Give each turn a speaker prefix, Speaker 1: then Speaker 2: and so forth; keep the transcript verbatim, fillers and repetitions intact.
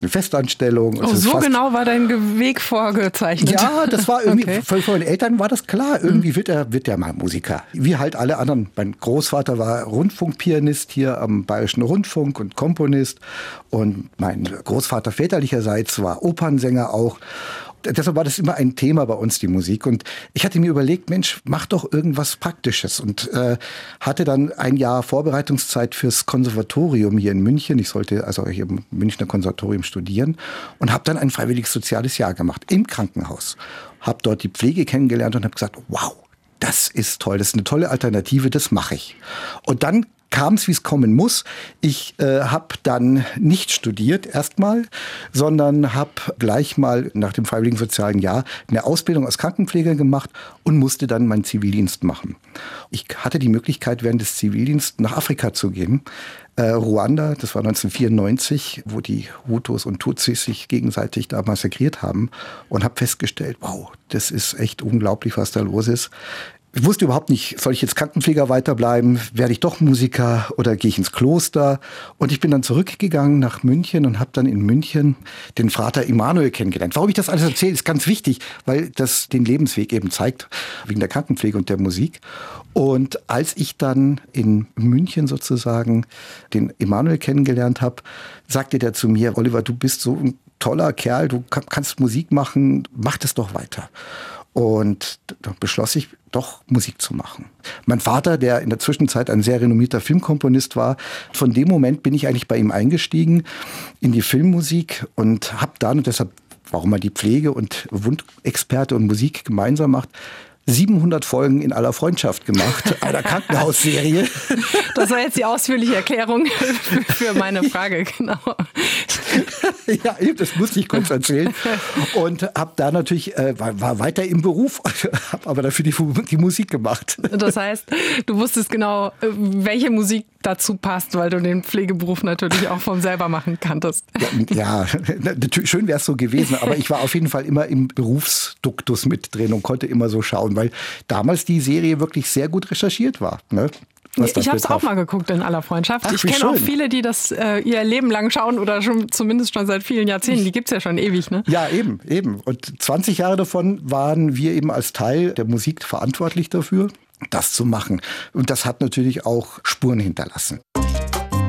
Speaker 1: eine Festanstellung.
Speaker 2: Oh, so genau war dein Weg vorgezeichnet.
Speaker 1: Ja, das war irgendwie,
Speaker 2: okay.
Speaker 1: für, für meine Eltern war das klar. Irgendwie wird er, wird er mal Musiker. Wie halt alle anderen. Mein Großvater war Rundfunkpianist hier am Bayerischen Rundfunk und Komponist. Und mein Großvater väterlicherseits war Opernsänger auch. Deshalb war das immer ein Thema bei uns, die Musik. Und ich hatte mir überlegt, Mensch, mach doch irgendwas Praktisches. Und äh, hatte dann ein Jahr Vorbereitungszeit fürs Konservatorium hier in München. Ich sollte also hier im Münchner Konservatorium studieren. Und habe dann ein freiwilliges soziales Jahr gemacht im Krankenhaus. Habe dort die Pflege kennengelernt und habe gesagt, wow, das ist toll, das ist eine tolle Alternative, das mache ich. Und dann kam es, wie es kommen muss. Ich äh, habe dann nicht studiert erstmal, sondern habe gleich mal nach dem freiwilligen sozialen Jahr eine Ausbildung als Krankenpfleger gemacht und musste dann meinen Zivildienst machen. Ich hatte die Möglichkeit, während des Zivildienstes nach Afrika zu gehen. Äh, Ruanda, das war neunzehnhundertvierundneunzig, wo die Hutus und Tutsis sich gegenseitig da massakriert haben und habe festgestellt, wow, das ist echt unglaublich, was da los ist. Ich wusste überhaupt nicht, soll ich jetzt Krankenpfleger weiterbleiben? Werde ich doch Musiker oder gehe ich ins Kloster? Und ich bin dann zurückgegangen nach München und habe dann in München den Frater Immanuel kennengelernt. Warum ich das alles erzähle, ist ganz wichtig, weil das den Lebensweg eben zeigt, wegen der Krankenpflege und der Musik. Und als ich dann in München sozusagen den Immanuel kennengelernt habe, sagte der zu mir, Oliver, du bist so ein toller Kerl, du kannst Musik machen, mach das doch weiter. Und da beschloss ich, doch Musik zu machen. Mein Vater, der in der Zwischenzeit ein sehr renommierter Filmkomponist war, von dem Moment bin ich eigentlich bei ihm eingestiegen in die Filmmusik und habe dann, und deshalb, warum man die Pflege und Wundexperte und Musik gemeinsam macht, siebenhundert Folgen in aller Freundschaft gemacht, einer Krankenhausserie.
Speaker 2: Das war jetzt die ausführliche Erklärung für meine Frage, genau.
Speaker 1: Ja, das musste ich kurz erzählen. Und habe da natürlich, äh, war, war weiter im Beruf, habe aber dafür die, die Musik gemacht.
Speaker 2: Das heißt, du wusstest genau, welche Musik dazu passt, weil du den Pflegeberuf natürlich auch vom selber machen kanntest.
Speaker 1: Ja, ja, schön wäre es so gewesen, aber ich war auf jeden Fall immer im Berufsduktus mit drin und konnte immer so schauen, weil damals die Serie wirklich sehr gut recherchiert war. Ne?
Speaker 2: Ich habe es auch mal geguckt in aller Freundschaft. Ach, ich kenne auch viele, die das äh, ihr Leben lang schauen oder schon zumindest schon seit vielen Jahrzehnten. Die gibt's ja schon ewig, ne?
Speaker 1: Ja, eben, eben. Und zwanzig Jahre davon waren wir eben als Teil der Musik verantwortlich dafür, das zu machen. Und das hat natürlich auch Spuren hinterlassen.